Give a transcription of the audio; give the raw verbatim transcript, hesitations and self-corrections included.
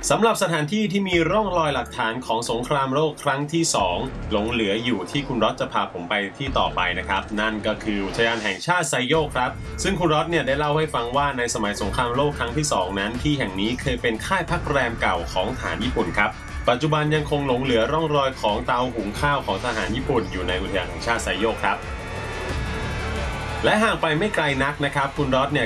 สำหรับสถานที่ที่มีร่องรอยหลักฐานของสงครามโลกครั้งที่สองหลงเหลืออยู่ที่คุณรอดจะพาผมไปที่ต่อไปนะครับนั่นก็คืออุทยานแห่งชาติไซโยกครับซึ่งคุณรอดเนี่ยได้เล่าให้ฟังว่าในสมัยสงครามโลกครั้งที่สองนั้นที่แห่งนี้เคยเป็นค่ายพักแรมเก่าของทหารญี่ปุ่นครับปัจจุบันยังคงหลงเหลือร่องรอยของเตาหุงข้าวของทหารญี่ปุ่นอยู่ในอุทยานแห่งชาติไซโยกครับและห่างไปไม่ไกลนักนะครับคุณรอดเนี่ย